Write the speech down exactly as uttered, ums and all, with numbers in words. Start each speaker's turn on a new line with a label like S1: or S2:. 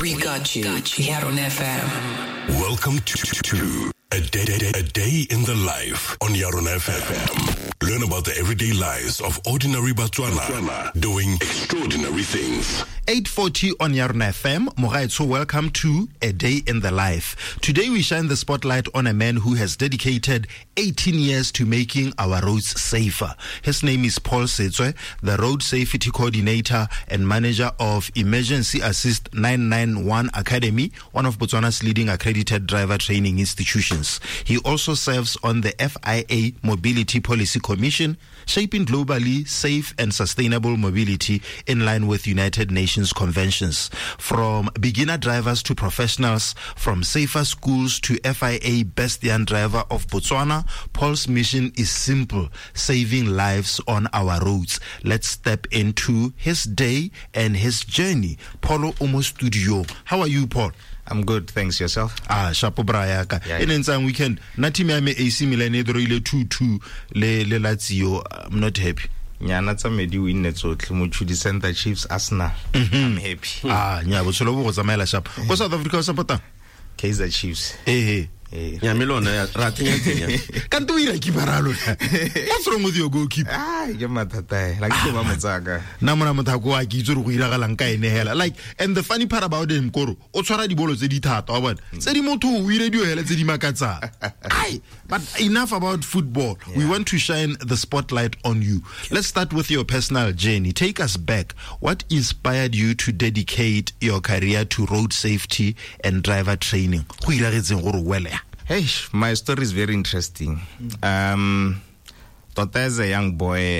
S1: We got you here on F M.
S2: Welcome to, to a, day, a day in the life on Yaron F M. Learn about the everyday lives of ordinary Botswana doing extraordinary things.
S3: eight forty on Yaron F M. Mogaitso, welcome to A Day in the Life. Today we shine the spotlight on a man who has dedicated eighteen years to making our roads safer. His name is Paul Setswe, the Road Safety Coordinator and Manager of Emergency Assist nine nine one Academy, one of Botswana's leading accredited driver training institutions. He also serves on the F I A Mobility Policy Commission, shaping globally safe and sustainable mobility in line with United Nations conventions. From beginner drivers to professionals, from safer schools to F I A Best Young Driver of Botswana, Paul's mission is simple: saving lives on our roads. Let's step into his day and his journey. Paulo Omo Studio. How are you, Paul?
S4: I'm good, thanks. Yourself?
S3: Ah, shapo brayaka. In inside weekend, nati me ame A C Milan edroile two two le le Lazio. I'm not happy.
S4: Nyana tsa medi win tsotlhe mo Chudi Center Chiefs Arsenal. I'm happy.
S3: Ah, nya bo tsholo bo go tsamaela shapo. Go South Africa support
S4: Kaizer Chiefs.
S3: Eh eh.
S5: Ya melona ya ratenya tsenya.
S3: Kanto ira ki baralo. What's wrong with your goalkeeper?
S4: Ah, ke mathata la ke ba motsaka.
S3: Na mona motho go a ke itse go ira galang ka ene hela. Like, and the funny part about him koro, o tshwara dibolo tse di thata wa bona. Tse di motho o ire dio hela tse di makatsa. Ai, but enough about football. Yeah. We want to shine the spotlight on you. Let's start with your personal journey. Take us back. What inspired you to dedicate your career to road safety and driver training? Go ira getseng gore wele.
S4: Hey, my story is very interesting. Um, Tota as a young boy,